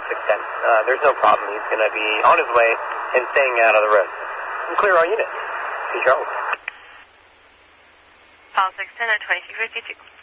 610. There's no problem. He's going to be on his way and staying out of the road. And clear all units. Control. File 610 at 2252.